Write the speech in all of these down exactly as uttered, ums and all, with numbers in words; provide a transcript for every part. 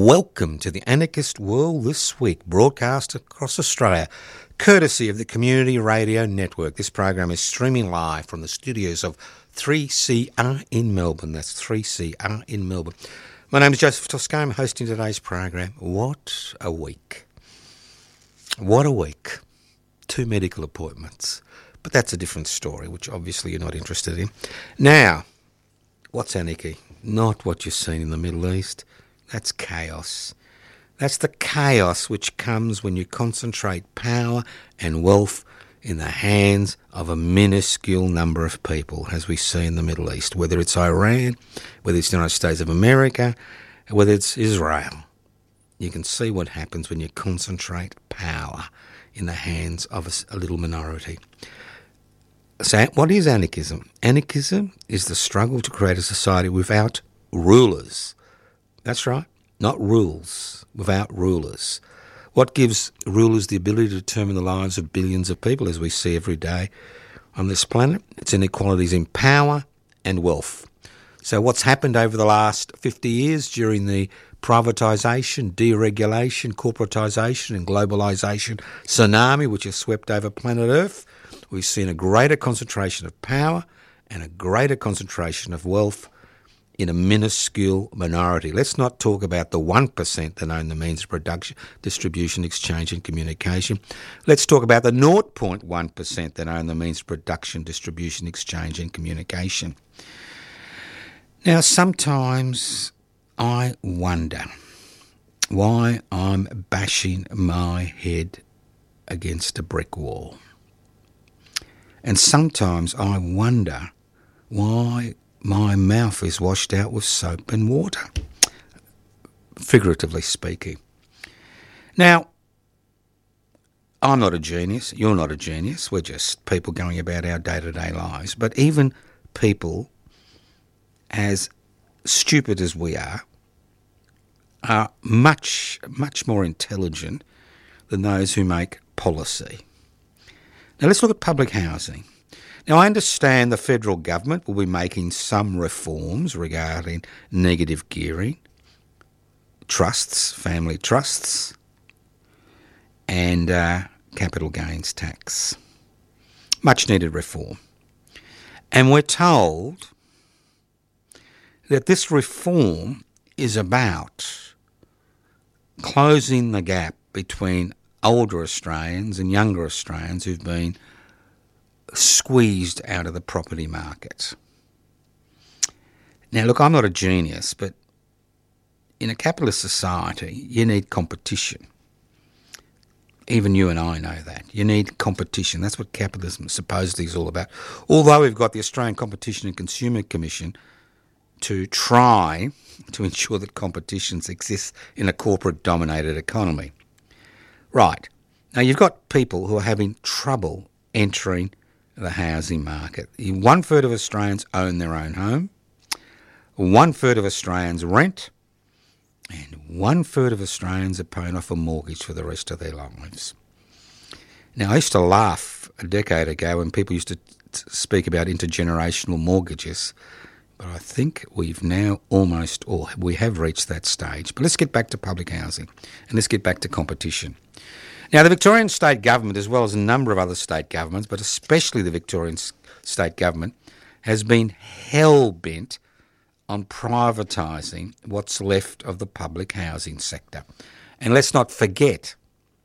Welcome to the Anarchist World This Week, broadcast across Australia, courtesy of the Community Radio Network. This program is streaming live from the studios of three C R in Melbourne. That's three C R in Melbourne. My name is Joseph Toscano. I'm hosting today's program. What a week. What a week. Two medical appointments. But that's a different story, which obviously you're not interested in. Now, what's anarchy? Not what you've seen in the Middle East. That's chaos. That's the chaos which comes when you concentrate power and wealth in the hands of a minuscule number of people, as we see in the Middle East, whether it's Iran, whether it's the United States of America, whether it's Israel. You can see what happens when you concentrate power in the hands of a, a little minority. So what is anarchism? Anarchism is the struggle to create a society without rulers. That's right, not rules, without rulers. What gives rulers the ability to determine the lives of billions of people, as we see every day on this planet? It's inequalities in power and wealth. So what's happened over the last fifty years during the privatisation, deregulation, corporatisation and globalisation tsunami which has swept over planet Earth? We've seen a greater concentration of power and a greater concentration of wealth in a minuscule minority. Let's not talk about the one percent that own the means of production, distribution, exchange and communication. Let's talk about the zero point one percent that own the means of production, distribution, exchange and communication. Now, sometimes I wonder why I'm bashing my head against a brick wall. And sometimes I wonder why my mouth is washed out with soap and water, figuratively speaking. Now, I'm not a genius, you're not a genius, we're just people going about our day-to-day lives, but even people as stupid as we are are much, much more intelligent than those who make policy. Now let's look at public housing. Now, I understand the federal government will be making some reforms regarding negative gearing, trusts, family trusts, and uh, capital gains tax. Much needed reform. And we're told that this reform is about closing the gap between older Australians and younger Australians who've been squeezed out of the property market. Now, look, I'm not a genius, but in a capitalist society, you need competition. Even you and I know that. You need competition. That's what capitalism supposedly is all about. Although we've got the Australian Competition and Consumer Commission to try to ensure that competitions exist in a corporate-dominated economy. Right. Now, you've got people who are having trouble entering the housing market. One third of Australians own their own home, one third of Australians rent, and one third of Australians are paying off a mortgage for the rest of their lives. Now, I used to laugh a decade ago when people used to speak about intergenerational mortgages, but I think we've now almost, or we have reached that stage. But let's get back to public housing and let's get back to competition. Now, the Victorian state government, as well as a number of other state governments, but especially the Victorian state government, has been hell-bent on privatising what's left of the public housing sector. And let's not forget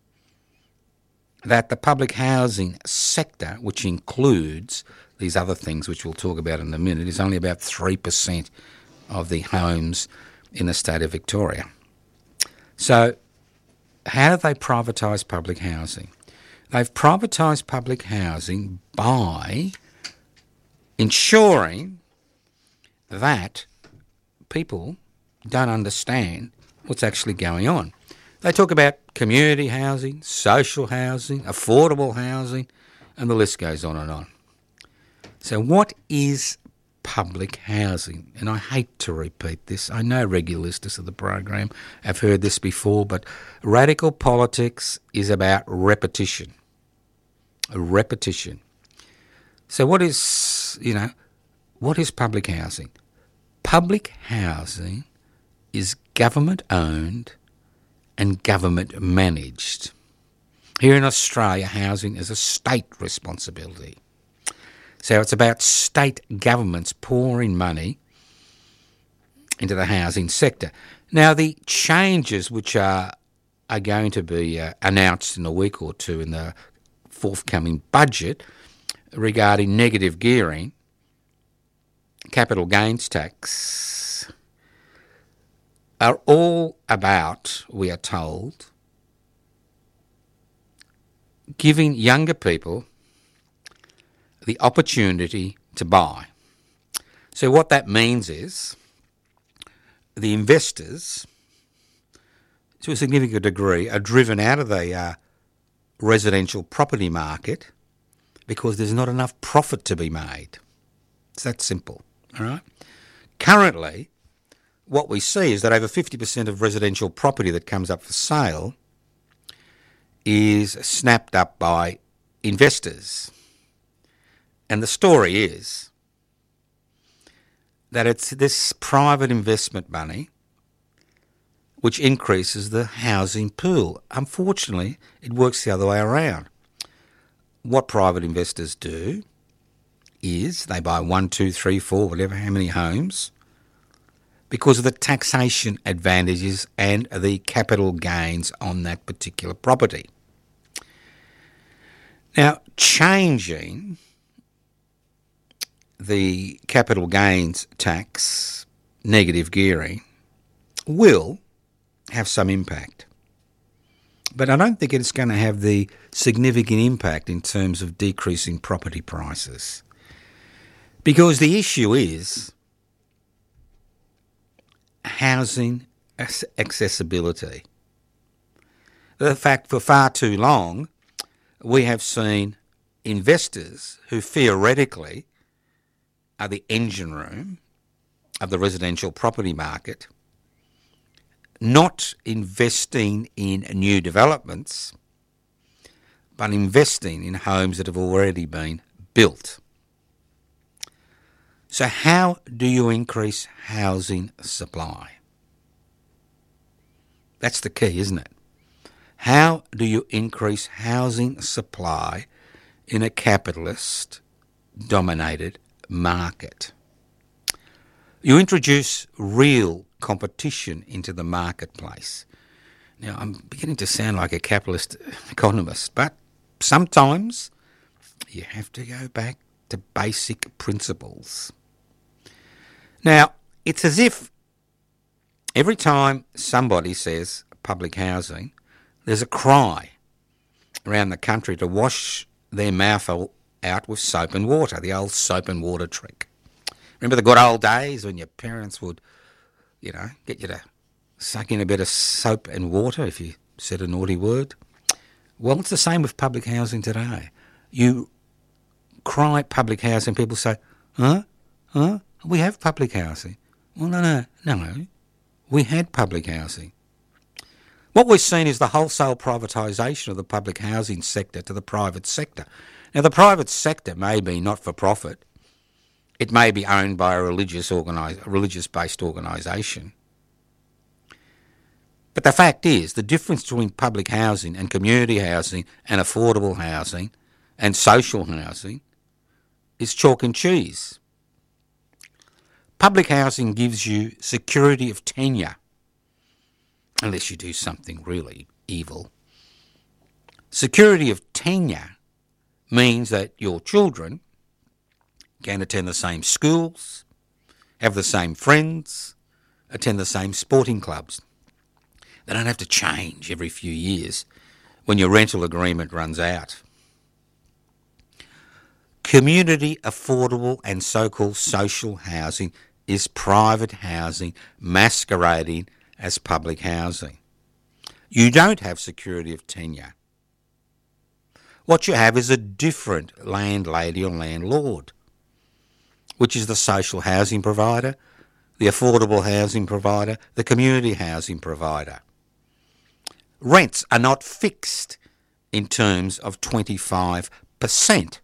that the public housing sector, which includes these other things which we'll talk about in a minute, is only about three percent of the homes in the state of Victoria. So, how do they privatise public housing? They've privatised public housing by ensuring that people don't understand what's actually going on. They talk about community housing, social housing, affordable housing, and the list goes on and on. So what is public housing? And I hate to repeat this. I know regular listeners of the program have heard this before, but radical politics is about repetition. Repetition. So what is, you know, what is public housing? Public housing is government-owned and government-managed. Here in Australia, housing is a state responsibility. So it's about state governments pouring money into the housing sector. Now, the changes which are, are going to be uh, announced in a week or two in the forthcoming budget regarding negative gearing, capital gains tax, are all about, we are told, giving younger people the opportunity to buy. So what that means is the investors, to a significant degree, are driven out of the uh, residential property market because there's not enough profit to be made. It's that simple, all right? Currently, what we see is that over fifty percent of residential property that comes up for sale is snapped up by investors. And the story is that it's this private investment money which increases the housing pool. Unfortunately, it works the other way around. What private investors do is they buy one, two, three, four, whatever, how many homes, because of the taxation advantages and the capital gains on that particular property. Now, changing the capital gains tax, negative gearing, will have some impact. But I don't think it's going to have the significant impact in terms of decreasing property prices. Because the issue is housing accessibility. The fact for far too long, we have seen investors who theoretically are the engine room of the residential property market not investing in new developments, but investing in homes that have already been built. So how do you increase housing supply? That's the key, isn't it? How do you increase housing supply in a capitalist-dominated market? You introduce real competition into the marketplace. Now, I'm beginning to sound like a capitalist economist, but sometimes you have to go back to basic principles. Now, it's as if every time somebody says public housing, there's a cry around the country to wash their mouth out with soap and water, the old soap and water trick. Remember the good old days when your parents would, you know, get you to suck in a bit of soap and water if you said a naughty word? Well, it's the same with public housing today. You cry public housing, people say, huh? Huh? We have public housing. Well, no, no, no. We had public housing. What we've seen is the wholesale privatisation of the public housing sector to the private sector. Now, the private sector may be not-for-profit. It may be owned by a religious organise, religious-based organisation. But the fact is, the difference between public housing and community housing and affordable housing and social housing is chalk and cheese. Public housing gives you security of tenure, unless you do something really evil. Security of tenure means that your children can attend the same schools, have the same friends, attend the same sporting clubs. They don't have to change every few years when your rental agreement runs out. Community affordable and so-called social housing is private housing masquerading as public housing. You don't have security of tenure. What you have is a different landlady or landlord, which is the social housing provider, the affordable housing provider, the community housing provider. Rents are not fixed in terms of twenty-five percent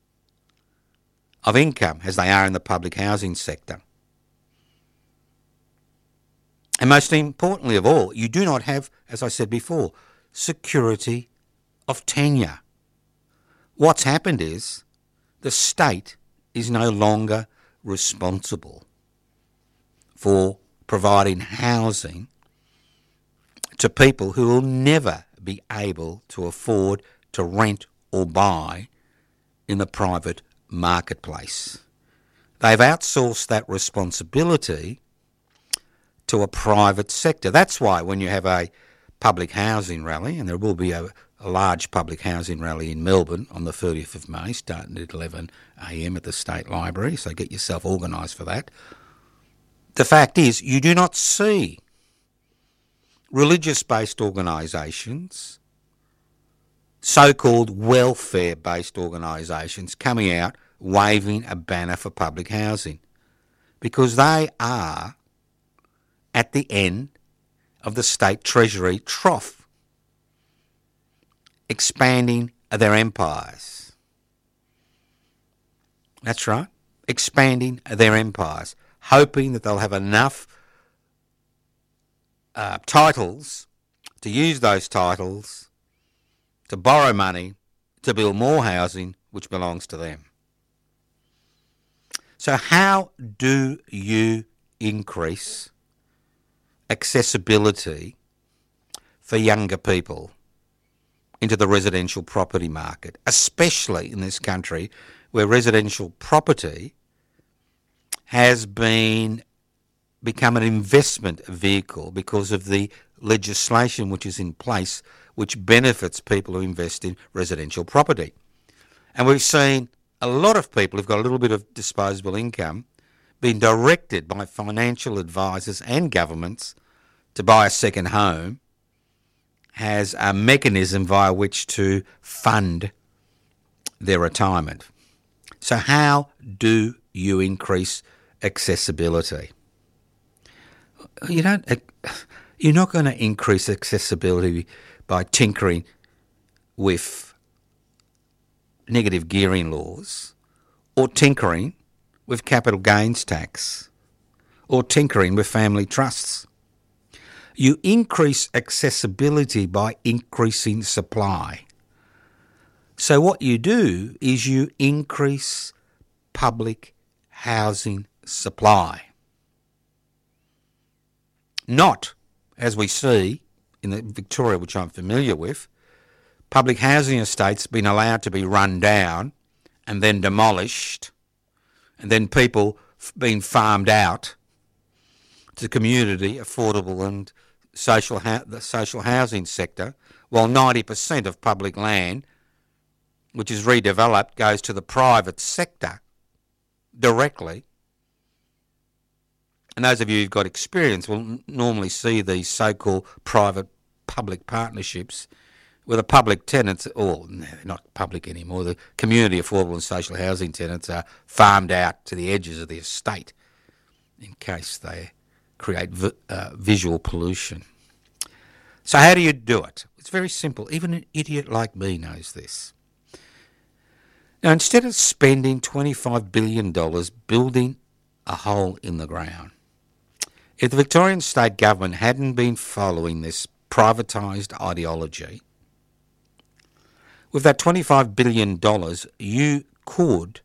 of income as they are in the public housing sector. And most importantly of all, you do not have, as I said before, security of tenure. What's happened is the state is no longer responsible for providing housing to people who will never be able to afford to rent or buy in the private marketplace. They've outsourced that responsibility to a private sector. That's why when you have a public housing rally, and there will be a, a large public housing rally in Melbourne on the thirtieth of May, starting at eleven a m at the State Library, so get yourself organised for that. The fact is, you do not see religious-based organisations, so-called welfare-based organisations coming out waving a banner for public housing, because they are at the end of the state treasury trough, expanding their empires. That's right, expanding their empires, hoping that they'll have enough uh, titles to use those titles to borrow money to build more housing which belongs to them. So how do you increase accessibility for younger people into the residential property market, especially in this country where residential property has been become an investment vehicle because of the legislation which is in place which benefits people who invest in residential property. And we've seen a lot of people who've got a little bit of disposable income being directed by financial advisors and governments to buy a second home as a mechanism via which to fund their retirement. So how do you increase accessibility? You don't, you're not going to increase accessibility by tinkering with negative gearing laws, or tinkering with capital gains tax, or tinkering with family trusts. You increase accessibility by increasing supply. So what you do is you increase public housing supply. Not, as we see in the Victoria, which I'm familiar with, public housing estates being allowed to be run down and then demolished, and then people being farmed out to community, affordable and social ha- the social housing sector, while ninety percent of public land, which is redeveloped, goes to the private sector directly. And those of you who've got experience will n- normally see these so-called private-public partnerships where the public tenants, or no, they're not public anymore, the community affordable and social housing tenants are farmed out to the edges of the estate in case they create vi- uh, visual pollution. So how do you do it? It's very simple. Even an idiot like me knows this. Now, instead of spending twenty-five billion dollars building a hole in the ground, if the Victorian state government hadn't been following this privatised ideology, with that twenty-five billion dollars, you could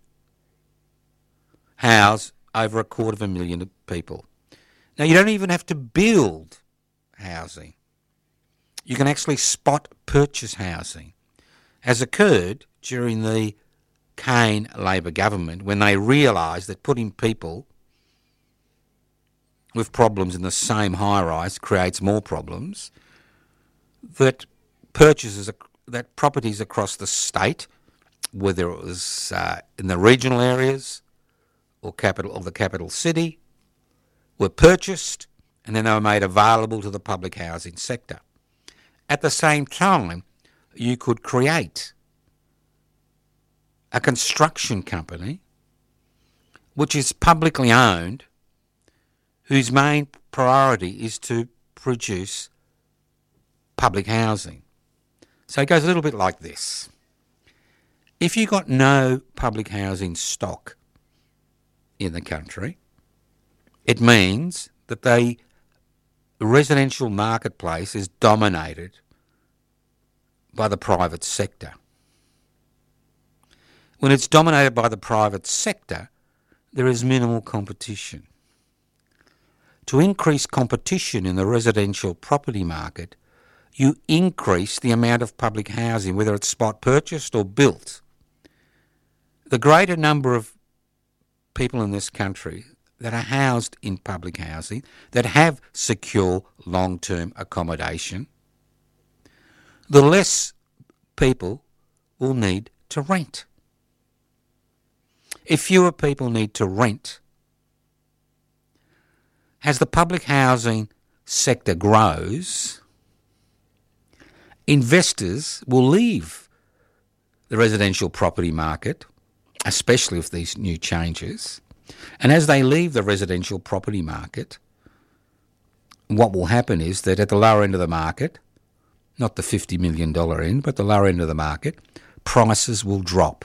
house over a quarter of a million people. Now, you don't even have to build housing. You can actually spot purchase housing, as occurred during the Kane Labor government when they realised that putting people with problems in the same high-rise creates more problems, that purchases, that properties across the state, whether it was uh, in the regional areas or capital of the capital city, were purchased and then they were made available to the public housing sector. At the same time, you could create a construction company which is publicly owned, whose main priority is to produce public housing. So it goes a little bit like this. If you've got no public housing stock in the country, it means that they residential marketplace is dominated by the private sector. When it's dominated by the private sector, there is minimal competition. To increase competition in the residential property market, you increase the amount of public housing, whether it's spot purchased or built. The greater number of people in this country that are housed in public housing, that have secure long-term accommodation, the less people will need to rent. If fewer people need to rent, as the public housing sector grows, investors will leave the residential property market, especially with these new changes. And as they leave the residential property market, what will happen is that at the lower end of the market, not the fifty million dollars end, but the lower end of the market, prices will drop.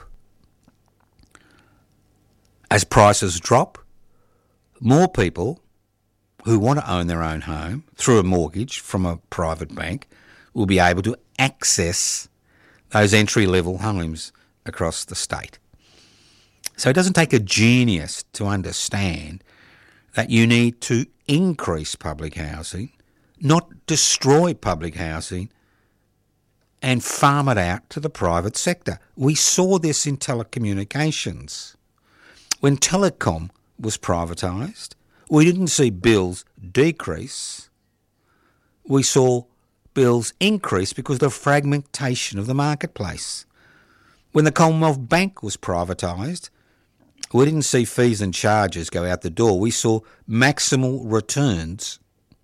As prices drop, more people who want to own their own home through a mortgage from a private bank will be able to access those entry-level homes across the state. So it doesn't take a genius to understand that you need to increase public housing, not destroy public housing, and farm it out to the private sector. We saw this in telecommunications. When telecom was privatised, we didn't see bills decrease. We saw bills increase because of the fragmentation of the marketplace. When the Commonwealth Bank was privatised, we didn't see fees and charges go out the door. We saw maximal returns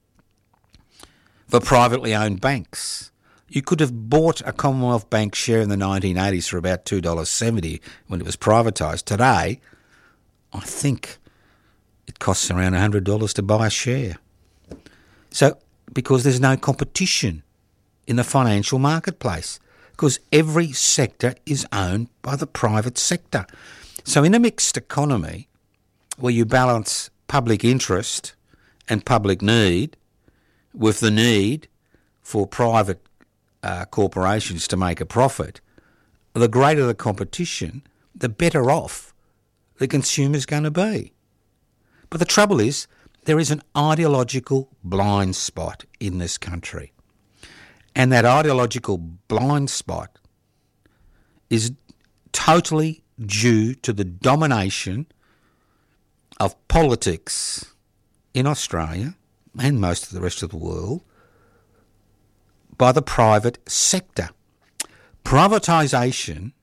for privately owned banks. You could have bought a Commonwealth Bank share in the nineteen eighties for about two dollars seventy when it was privatised. Today, I think it costs around one hundred dollars to buy a share. So, because there's no competition in the financial marketplace, because every sector is owned by the private sector. So in a mixed economy where you balance public interest and public need with the need for private uh, corporations to make a profit, the greater the competition, the better off the consumer's going to be. But the trouble is, there is an ideological blind spot in this country. And that ideological blind spot is totally due to the domination of politics in Australia and most of the rest of the world by the private sector. Privatisation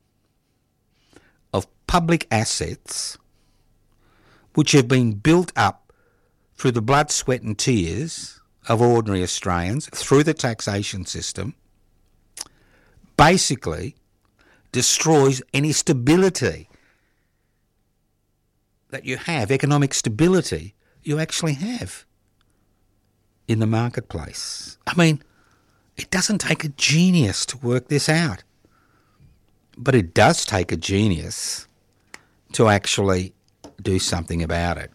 of public assets which have been built up through the blood, sweat and tears of ordinary Australians through the taxation system, basically destroys any stability that you have, economic stability you actually have in the marketplace. I mean, it doesn't take a genius to work this out, but it does take a genius to actually do something about it.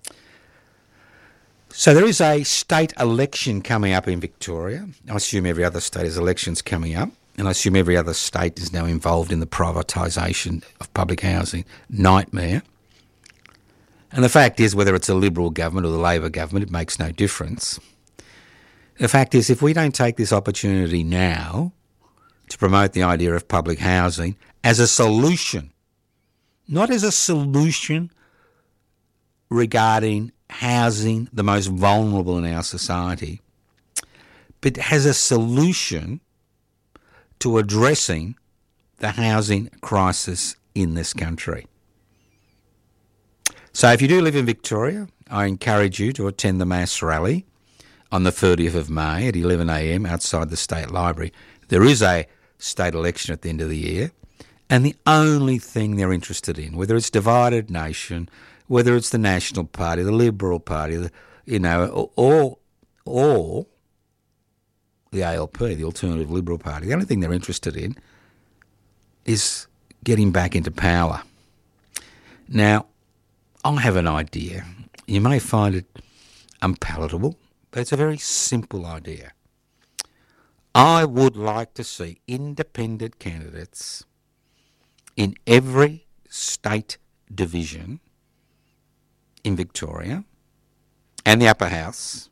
So there is a state election coming up in Victoria. I assume every other state has elections coming up, and I assume every other state is now involved in the privatisation of public housing nightmare. And the fact is, whether it's a Liberal government or the Labor government, it makes no difference. The fact is, if we don't take this opportunity now to promote the idea of public housing as a solution, not as a solution regarding housing the most vulnerable in our society, but has a solution to addressing the housing crisis in this country. So if you do live in Victoria, I encourage you to attend the mass rally on the thirtieth of May at eleven a m outside the State Library. There is a state election at the end of the year, and the only thing they're interested in, whether it's divided nation, whether it's the National Party, the Liberal Party, the, you know, or, or, or the A L P, the Alternative Liberal Party, the only thing they're interested in is getting back into power. Now, I have an idea. You may find it unpalatable, but it's a very simple idea. I would like to see independent candidates in every state division in Victoria and the upper house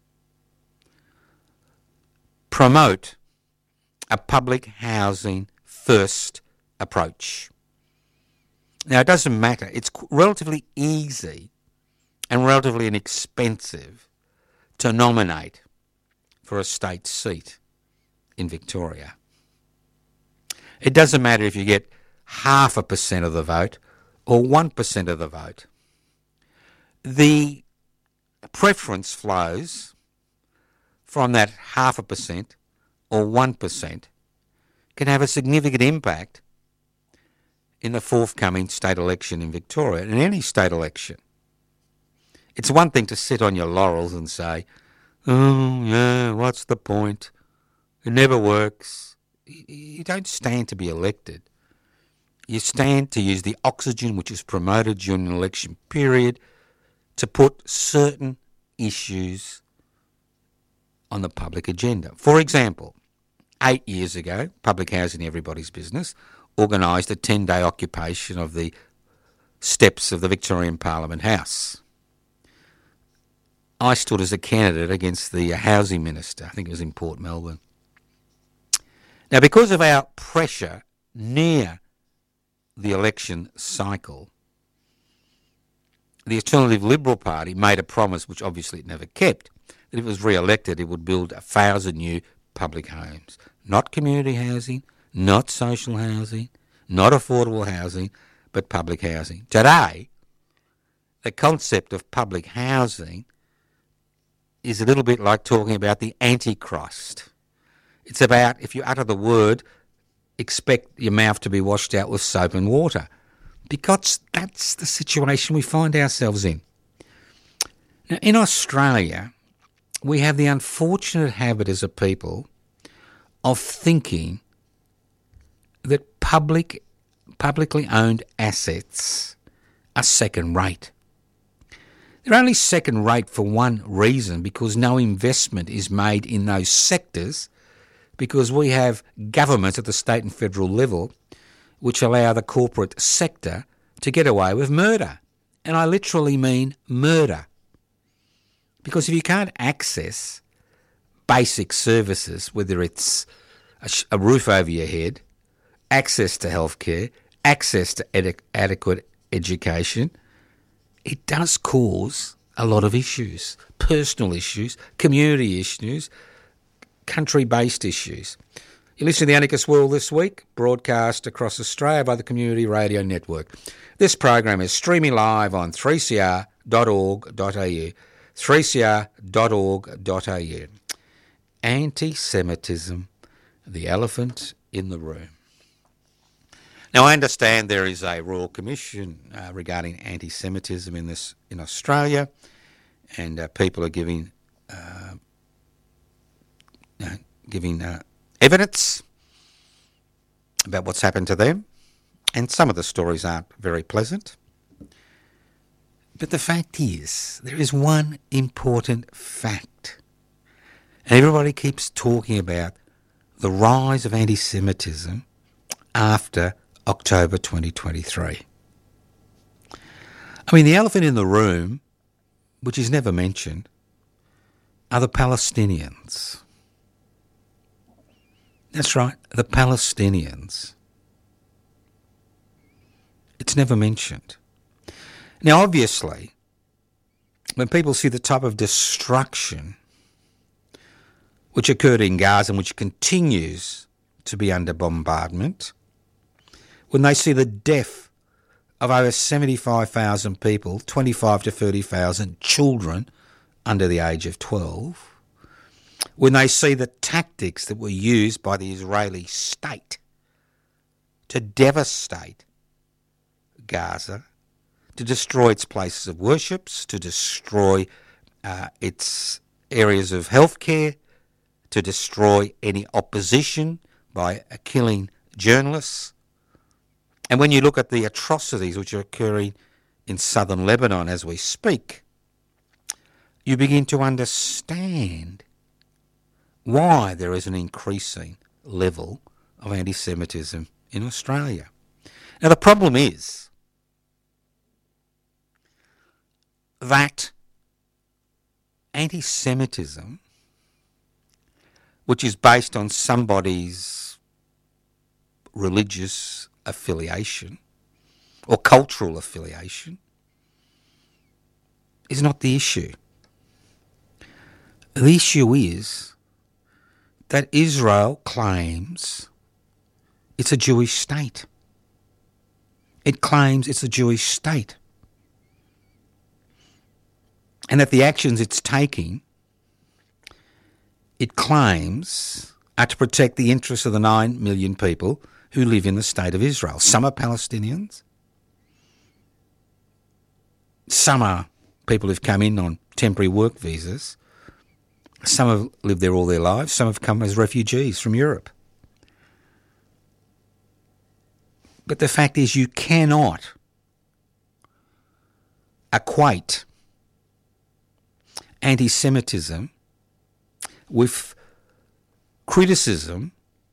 promote a public housing first approach. Now, it doesn't matter. It's relatively easy and relatively inexpensive to nominate for a state seat in Victoria. It doesn't matter if you get half a percent of the vote or one percent of the vote. The preference flows from that half a percent or one percent can have a significant impact in the forthcoming state election in Victoria, in any state election. It's one thing to sit on your laurels and say, oh, yeah, what's the point? It never works. You don't stand to be elected. You stand to use the oxygen which is promoted during an election period to put certain issues on the public agenda. For example, eight years ago, Public Housing Everybody's Business organised a ten-day occupation of the steps of the Victorian Parliament House. I stood as a candidate against the Housing Minister. I think it was in Port Melbourne. Now, because of our pressure near the election cycle, the Alternative Liberal Party made a promise, which obviously it never kept, that if it was re-elected, it would build a thousand new public homes. Not community housing, not social housing, not affordable housing, but public housing. Today, the concept of public housing is a little bit like talking about the Antichrist. It's about, if you utter the word, expect your mouth to be washed out with soap and water, because that's the situation we find ourselves in. Now, in Australia, we have the unfortunate habit as a people of thinking that public, publicly owned assets are second-rate. They're only second-rate for one reason, because no investment is made in those sectors, because we have governments at the state and federal level which allow the corporate sector to get away with murder. And I literally mean murder. Because if you can't access basic services, whether it's a, sh- a roof over your head, access to healthcare, access to ed- adequate education, it does cause a lot of issues, personal issues, community issues, country-based issues. You listen to The Anarchist World This Week, broadcast across Australia by the Community Radio Network. This program is streaming live on three c r dot org dot a u, three c r dot org dot a u. Anti-Semitism, the elephant in the room. Now, I understand there is a Royal Commission uh, regarding anti-Semitism in this in Australia, and uh, people are giving uh, uh, giving uh, evidence about what's happened to them, and some of the stories aren't very pleasant. But the fact is, there is one important fact, and everybody keeps talking about the rise of anti-Semitism after October twenty twenty-three. I mean, the elephant in the room, which is never mentioned, are the Palestinians. That's right, the Palestinians. It's never mentioned. Now, obviously, when people see the type of destruction which occurred in Gaza and which continues to be under bombardment, when they see the death of over seventy-five thousand people, twenty-five to thirty thousand children under the age of twelve, when they see the tactics that were used by the Israeli state to devastate Gaza, to destroy its places of worships, to destroy uh, its areas of healthcare, to destroy any opposition by uh, killing journalists. And when you look at the atrocities which are occurring in southern Lebanon as we speak, you begin to understand why there is an increasing level of anti-Semitism in Australia. Now, the problem is that anti-Semitism, which is based on somebody's religious affiliation or cultural affiliation, is not the issue. The issue is that Israel claims it's a Jewish state. It claims it's a Jewish state. And that the actions it's taking, it claims, are to protect the interests of the nine million people who live in the state of Israel. Some are Palestinians. Some are people who've come in on temporary work visas. Some have lived there all their lives. Some have come as refugees from Europe. But the fact is, you cannot equate anti-Semitism with criticism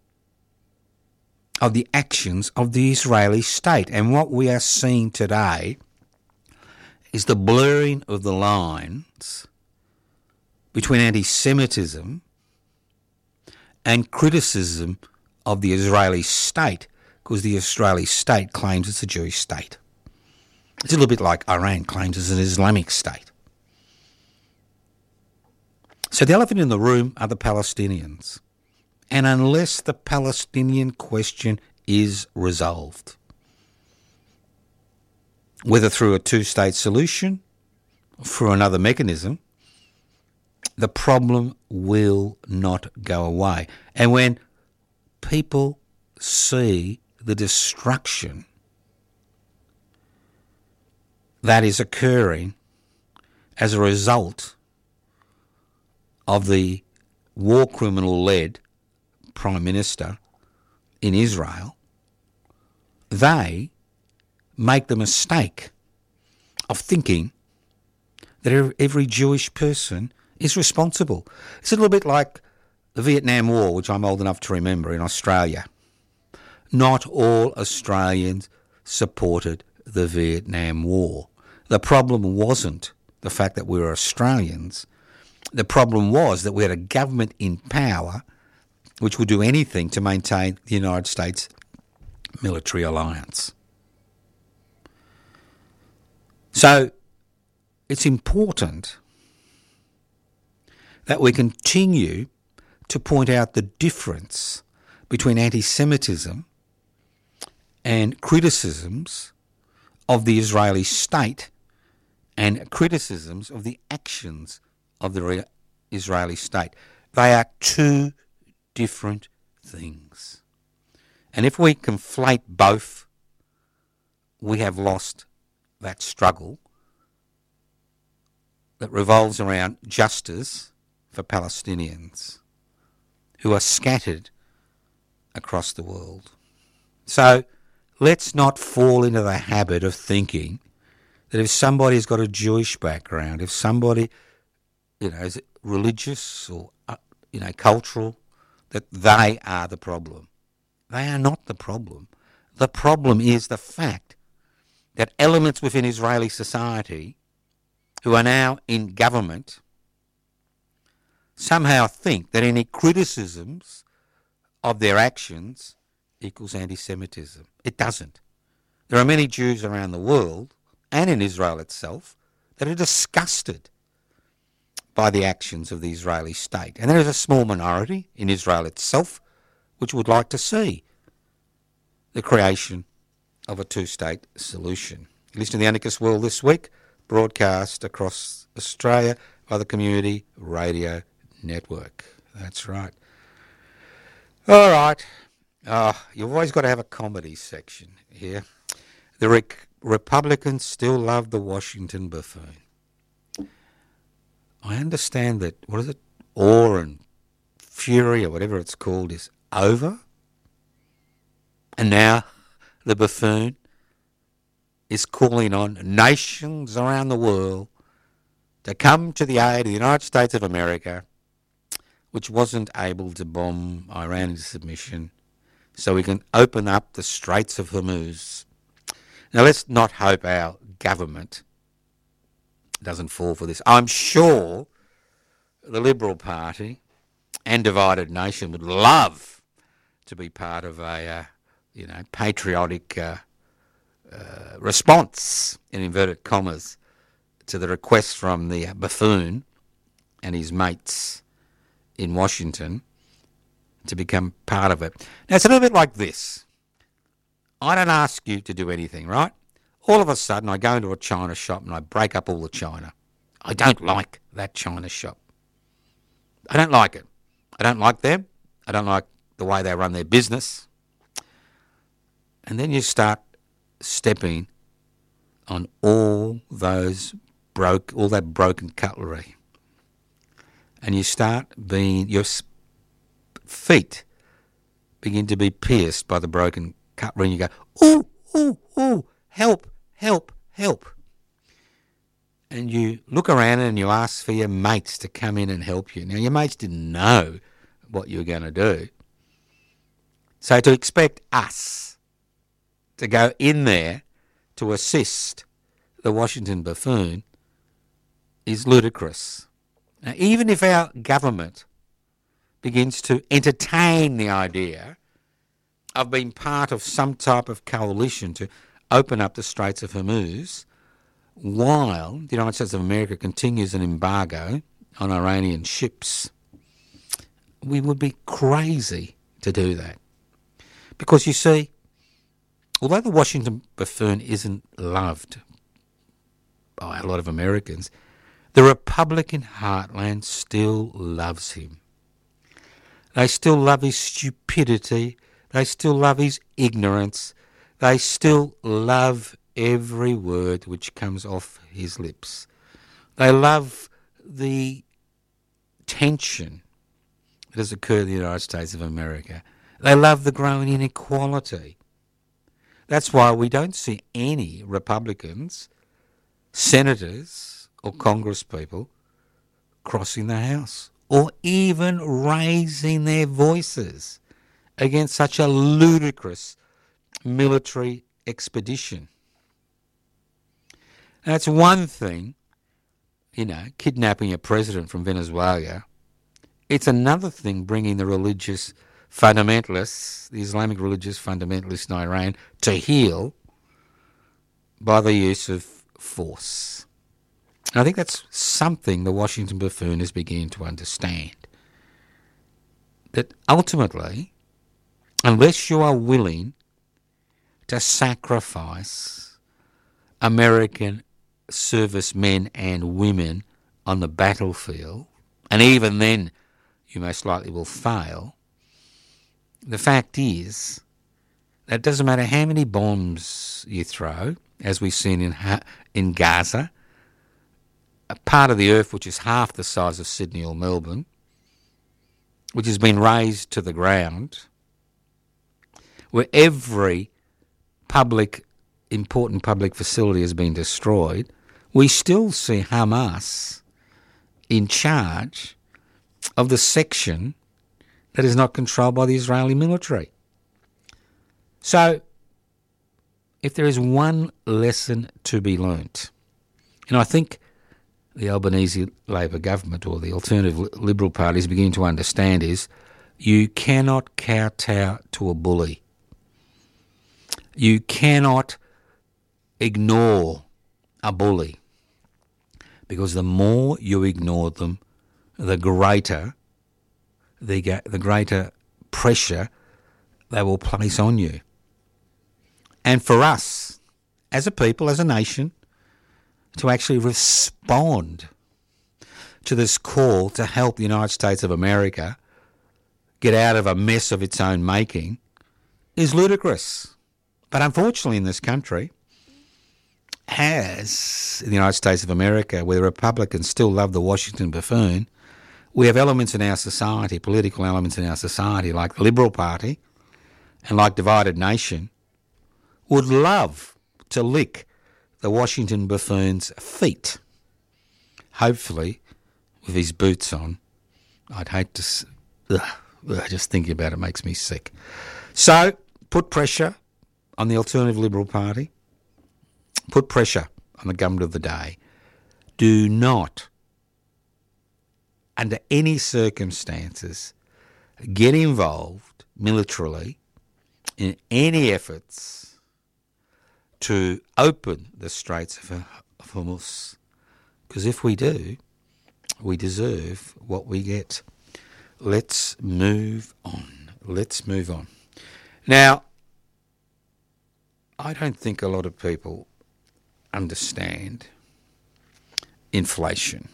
of the actions of the Israeli state. And what we are seeing today is the blurring of the lines between anti-Semitism and criticism of the Israeli state, because the Israeli state claims it's a Jewish state. It's a little bit like Iran claims it's an Islamic state. So the elephant in the room are the Palestinians. And unless the Palestinian question is resolved, whether through a two-state solution or through another mechanism, the problem will not go away. And when people see the destruction that is occurring as a result of the war criminal-led Prime Minister in Israel, they make the mistake of thinking that every Jewish person is responsible. It's a little bit like the Vietnam War, which I'm old enough to remember, in Australia. Not all Australians supported the Vietnam War. The problem wasn't the fact that we were Australians. The problem was that we had a government in power which would do anything to maintain the United States military alliance. So it's important that we continue to point out the difference between anti-Semitism and criticisms of the Israeli state and criticisms of the actions of the Israeli state. They are two different things. And if we conflate both, we have lost that struggle that revolves around justice for Palestinians who are scattered across the world. So let's not fall into the habit of thinking that if somebody's got a Jewish background, if somebody, you know, is religious or, uh, you know, cultural, that they are the problem. They are not the problem. The problem is the fact that elements within Israeli society who are now in government somehow think that any criticisms of their actions equals anti-Semitism. It doesn't. There are many Jews around the world and in Israel itself that are disgusted by the actions of the Israeli state. And there is a small minority in Israel itself which would like to see the creation of a two-state solution. You listen to The Anarchist World this week, broadcast across Australia by the Community Radio Network. That's right. All right. Oh, you've always got to have a comedy section here. The Re- Republicans still love the Washington buffoon. I understand that, what is it, awe and fury or whatever it's called is over. And now the buffoon is calling on nations around the world to come to the aid of the United States of America, which wasn't able to bomb Iran into submission, so we can open up the Straits of Hormuz. Now, let's not hope our government doesn't fall for this. I'm sure the Liberal Party and Divided Nation would love to be part of a, uh, you know, patriotic uh, uh, response, in inverted commas, to the request from the buffoon and his mates in Washington to become part of it. Now, it's a little bit like this. I don't ask you to do anything, right? All of a sudden, I go into a china shop and I break up all the china. I don't like that china shop. I don't like it. I don't like them. I don't like the way they run their business. And then you start stepping on all those broke, all that broken cutlery. And you start being, your feet begin to be pierced by the broken cutlery, and you go, ooh, ooh, ooh, help, help, help. And you look around and you ask for your mates to come in and help you. Now, your mates didn't know what you were going to do. So to expect us to go in there to assist the Washington buffoon is ludicrous. Now, even if our government begins to entertain the idea of being part of some type of coalition to open up the Straits of Hormuz, while the United States of America continues an embargo on Iranian ships, we would be crazy to do that. Because you see, although the Washington buffoon isn't loved by a lot of Americans, the Republican heartland still loves him. They still love his stupidity. They still love his ignorance. They still love every word which comes off his lips. They love the tension that has occurred in the United States of America. They love the growing inequality. That's why we don't see any Republicans, senators or congresspeople crossing the House or even raising their voices against such a ludicrous military expedition. That's one thing, you know, kidnapping a president from Venezuela. It's another thing bringing the religious fundamentalists, the Islamic religious fundamentalists in Iran, to heel by the use of force. And I think that's something the Washington buffoon is beginning to understand. That ultimately, unless you are willing to sacrifice American servicemen and women on the battlefield, and even then you most likely will fail, the fact is that it doesn't matter how many bombs you throw, as we've seen in in Gaza, a part of the earth which is half the size of Sydney or Melbourne, which has been razed to the ground, where every public, important public facility has been destroyed, we still see Hamas in charge of the section that is not controlled by the Israeli military. So, if there is one lesson to be learnt, and I think the Albanese Labor government or the alternative Liberal Party is beginning to understand, is you cannot kowtow to a bully. You cannot ignore a bully, because the more you ignore them, the greater the, the greater pressure they will place on you. And for us, as a people, as a nation, to actually respond to this call to help the United States of America get out of a mess of its own making is ludicrous. But unfortunately in this country, as in the United States of America, where Republicans still love the Washington buffoon, we have elements in our society, political elements in our society, like the Liberal Party and like Divided Nation, would love to lick the Washington buffoon's feet, hopefully, with his boots on. I'd hate to... S- ugh, ugh, just thinking about it makes me sick. So, put pressure on the Alternative Liberal Party. Put pressure on the government of the day. Do not, under any circumstances, get involved militarily in any efforts to open the Straits of Hormuz. Because if we do, we deserve what we get. Let's move on. Let's move on. Now, I don't think a lot of people understand inflation.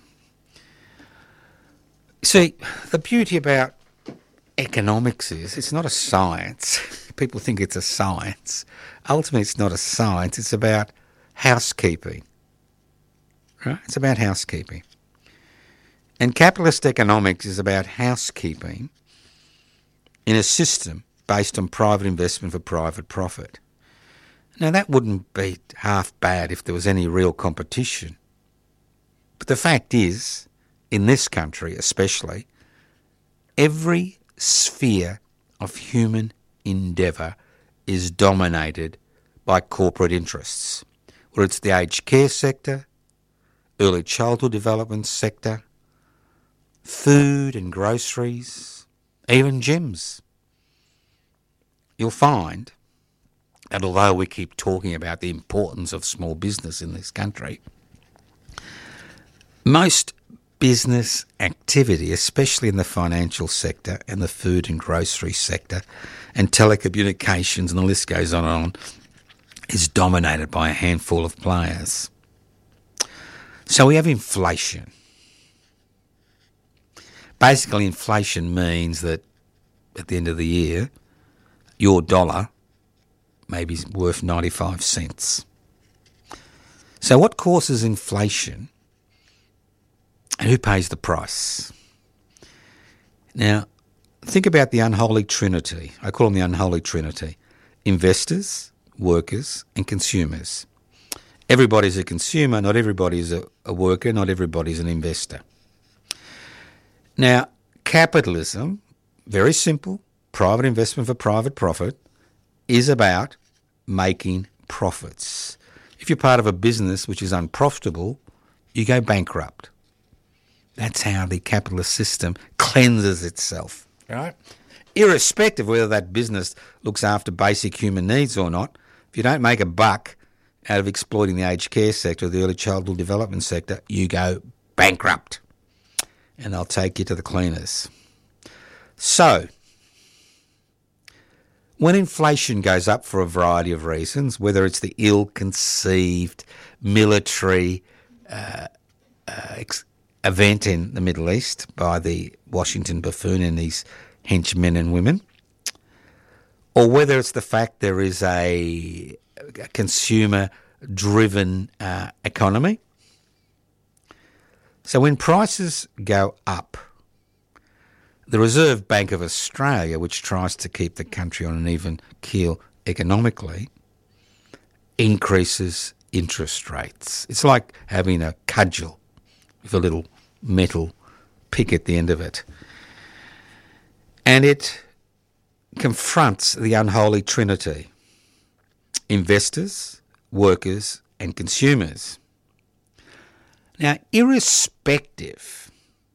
See, the beauty about economics is it's not a science. People think it's a science. Ultimately, it's not a science. It's about housekeeping. Right? It's about housekeeping. And capitalist economics is about housekeeping in a system based on private investment for private profit. Now, that wouldn't be half bad if there was any real competition. But the fact is, in this country especially, every sphere of human endeavour is dominated by corporate interests, whether it's the aged care sector, early childhood development sector, food and groceries, even gyms. You'll find that although we keep talking about the importance of small business in this country, most business activity, especially in the financial sector and the food and grocery sector and telecommunications, and the list goes on and on, is dominated by a handful of players. So we have inflation. Basically, inflation means that at the end of the year, your dollar may be worth ninety-five cents. So what causes inflation and who pays the price? Now, think about the unholy trinity. I call them the unholy trinity. Investors, workers and consumers. Everybody's a consumer, not everybody's a, a worker, not everybody's an investor. Now, capitalism, very simple, private investment for private profit, is about making profits. If you're part of a business which is unprofitable, you go bankrupt. That's how the capitalist system cleanses itself, right? Irrespective of whether that business looks after basic human needs or not, if you don't make a buck out of exploiting the aged care sector or the early childhood development sector, you go bankrupt. And they'll take you to the cleaners. So, when inflation goes up for a variety of reasons, whether it's the ill-conceived military uh, uh, ex- event in the Middle East by the Washington buffoon and his henchmen and women, or whether it's the fact there is a, a consumer-driven uh, economy. So when prices go up, the Reserve Bank of Australia, which tries to keep the country on an even keel economically, increases interest rates. It's like having a cudgel with a little metal pick at the end of it. And it confronts the unholy trinity: investors, workers and consumers. Now, irrespective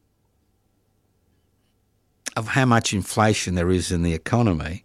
of how much inflation there is in the economy,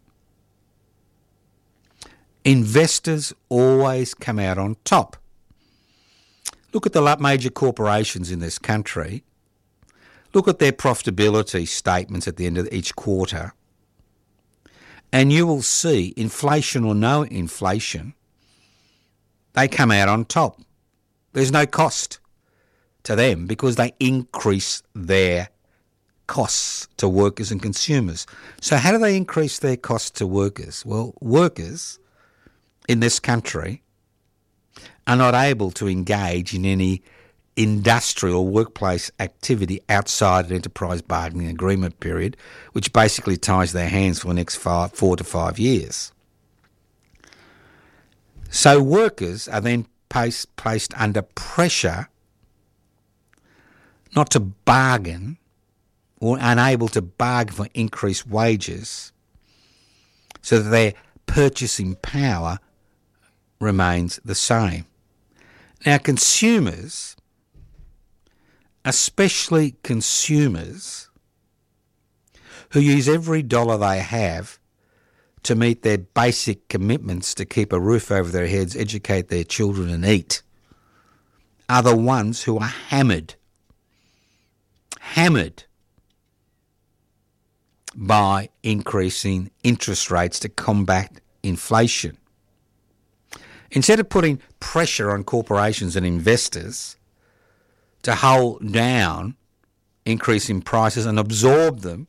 investors always come out on top. Look at the major corporations in this country. Look at their profitability statements at the end of each quarter, and you will see, inflation or no inflation, they come out on top. There's no cost to them because they increase their costs to workers and consumers. So how do they increase their costs to workers? Well, workers in this country are not able to engage in any industrial workplace activity outside an enterprise bargaining agreement period, which basically ties their hands for the next five, four to five years. So workers are then placed, placed under pressure not to bargain or unable to bargain for increased wages so that their purchasing power remains the same. Now, consumers, especially consumers who use every dollar they have to meet their basic commitments to keep a roof over their heads, educate their children and eat, are the ones who are hammered, hammered by increasing interest rates to combat inflation. Instead of putting pressure on corporations and investors to hold down increasing prices and absorb them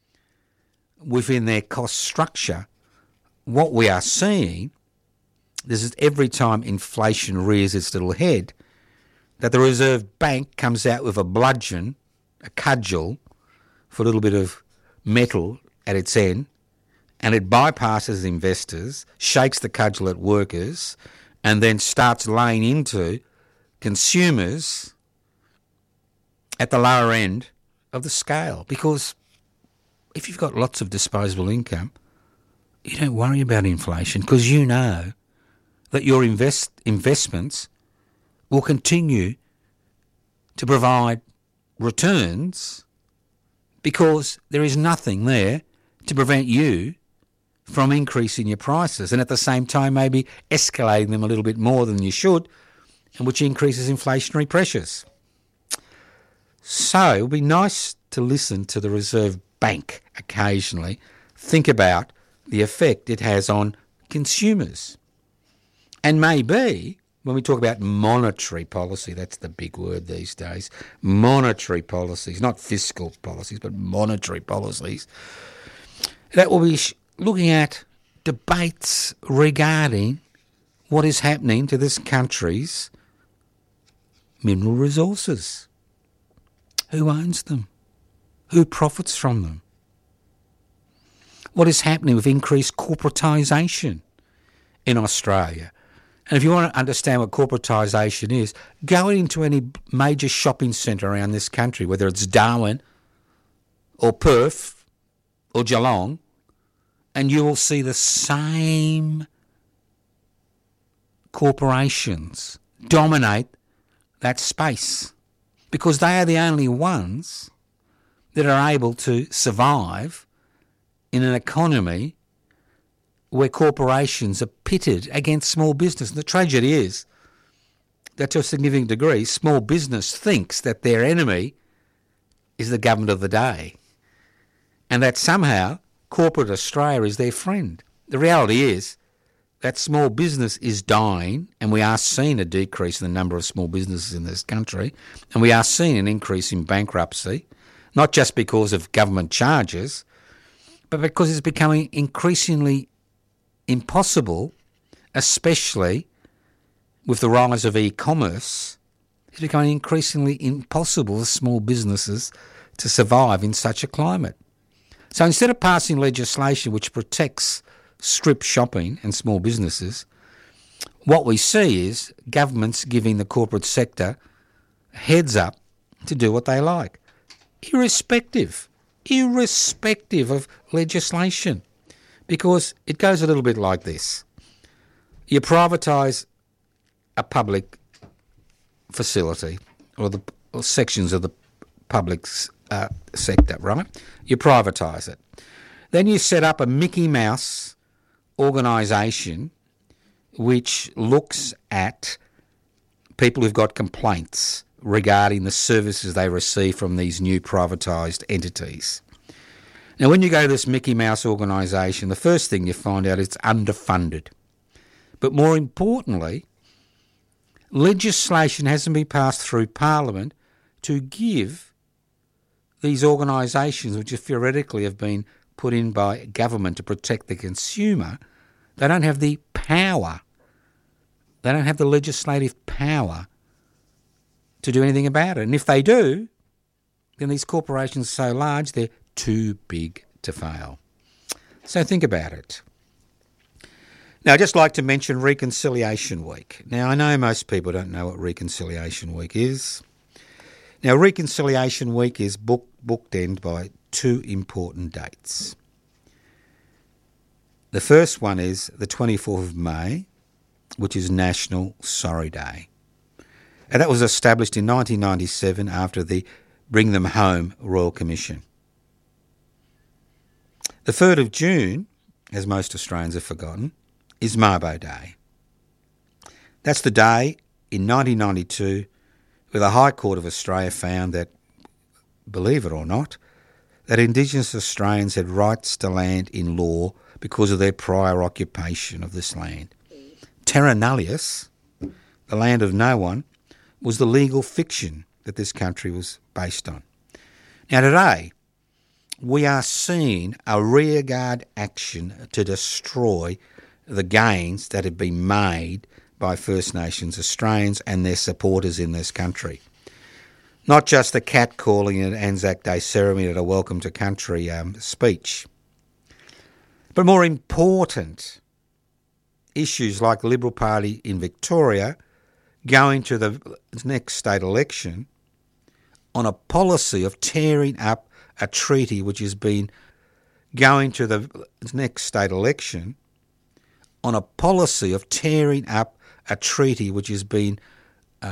within their cost structure, what we are seeing is that every time inflation rears its little head, that the Reserve Bank comes out with a bludgeon, a cudgel, for a little bit of metal at its end, and it bypasses investors, shakes the cudgel at workers, and then starts laying into consumers at the lower end of the scale. Because if you've got lots of disposable income, you don't worry about inflation because you know that your invest investments will continue to provide returns because there is nothing there to prevent you from increasing your prices and at the same time maybe escalating them a little bit more than you should, and which increases inflationary pressures. So it would be nice to listen to the Reserve Bank occasionally think about the effect it has on consumers. And maybe when we talk about monetary policy, that's the big word these days, monetary policies, not fiscal policies, but monetary policies, that will be looking at debates regarding what is happening to this country's mineral resources. Who owns them? Who profits from them? What is happening with increased corporatisation in Australia? And if you want to understand what corporatisation is, go into any major shopping centre around this country, whether it's Darwin or Perth or Geelong, and you will see the same corporations dominate that space because they are the only ones that are able to survive in an economy where corporations are pitted against small business. And the tragedy is that to a significant degree, small business thinks that their enemy is the government of the day and that somehow corporate Australia is their friend. The reality is that small business is dying, and we are seeing a decrease in the number of small businesses in this country, and we are seeing an increase in bankruptcy, not just because of government charges, but because it's becoming increasingly impossible, especially with the rise of e-commerce, it's becoming increasingly impossible for small businesses to survive in such a climate. So instead of passing legislation which protects strip shopping and small businesses, what we see is governments giving the corporate sector a heads up to do what they like, irrespective, irrespective of legislation, because it goes a little bit like this. You privatise a public facility or the or sections of the public uh, sector, right? You privatise it. Then you set up a Mickey Mouse organisation which looks at people who've got complaints regarding the services they receive from these new privatised entities. Now, when you go to this Mickey Mouse organisation, the first thing you find out is it's underfunded. But more importantly, legislation hasn't been passed through Parliament to give these organisations, which theoretically have been put in by government to protect the consumer, they don't have the power, they don't have the legislative power to do anything about it. And if they do, then these corporations are so large, they're too big to fail. So think about it. Now, I'd just like to mention Reconciliation Week. Now, I know most people don't know what Reconciliation Week is. Now, Reconciliation Week is book, booked end by two important dates. The first one is the twenty-fourth of May, which is National Sorry Day. And that was established in nineteen ninety-seven after the Bring Them Home Royal Commission. The third of June, as most Australians have forgotten, is Mabo Day. That's the day in nineteen ninety-two where the High Court of Australia found that, believe it or not, that Indigenous Australians had rights to land in law because of their prior occupation of this land. Terra nullius, the land of no one, was the legal fiction that this country was based on. Now today, we are seeing a rearguard action to destroy the gains that have been made by First Nations Australians and their supporters in this country. Not just the catcalling and Anzac Day ceremony at a Welcome to Country um, speech, but more important, issues like the Liberal Party in Victoria going to the next state election on a policy of tearing up a treaty which has been going to the next state election on a policy of tearing up a treaty which has been